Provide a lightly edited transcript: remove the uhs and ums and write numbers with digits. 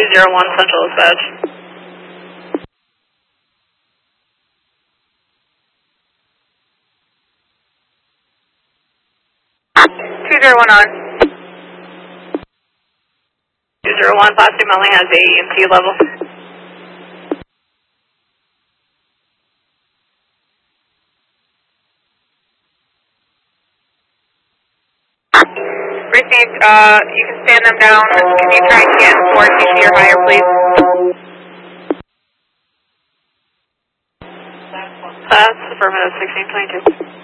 201 Central Dispatch. 201 on. 201, Class 2 only has a EMT level. Received, you can stand them down. Can you try and get 4 cc or higher, please? That's affirmative 1622.